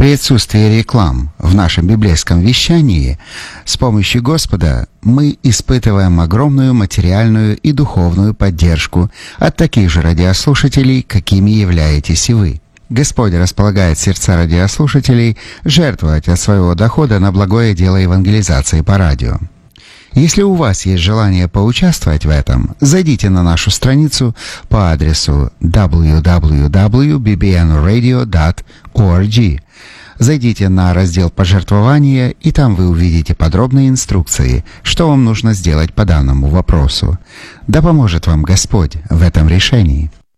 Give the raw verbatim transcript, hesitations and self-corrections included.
При отсутствии реклам в нашем библейском вещании с помощью Господа мы испытываем огромную материальную и духовную поддержку от таких же радиослушателей, какими являетесь и вы. Господь располагает сердца радиослушателей жертвовать от своего дохода на благое дело евангелизации по радио. Если у вас есть желание поучаствовать в этом, зайдите на нашу страницу по адресу дабл ю дабл ю дабл ю точка би би эн радио точка орг. Зайдите на раздел «Пожертвования», и там вы увидите подробные инструкции, что вам нужно сделать по данному вопросу. Да поможет вам Господь в этом решении.